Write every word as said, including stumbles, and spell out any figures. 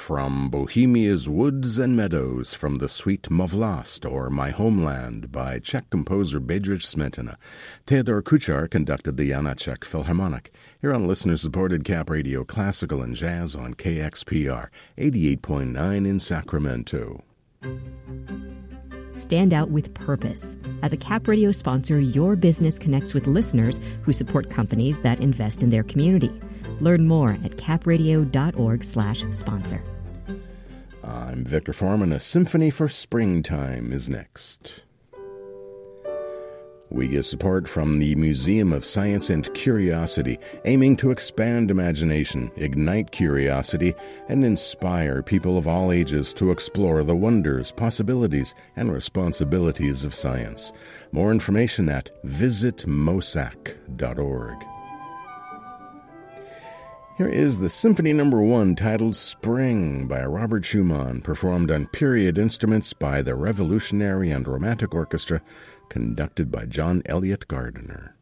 From Bohemia's Woods and Meadows, from the Suite Mavlast, or My Homeland, by Czech composer Bedřich Smetana. Theodor Kuchar conducted the Janáček Philharmonic. Here on listener-supported Cap Radio Classical and Jazz on K X P R, eighty-eight point nine in Sacramento. Stand out with purpose. As a Cap Radio sponsor, your business connects with listeners who support companies that invest in their community. Learn more at capradio.org slash sponsor. I'm Victor Foreman. A Symphony for Springtime is next. We get support from the Museum of Science and Curiosity, aiming to expand imagination, ignite curiosity, and inspire people of all ages to explore the wonders, possibilities, and responsibilities of science. More information at visit mosac dot org. Here is the Symphony Number One, titled Spring, by Robert Schumann, performed on period instruments by the Revolutionary and Romantic Orchestra, conducted by John Elliott Gardiner.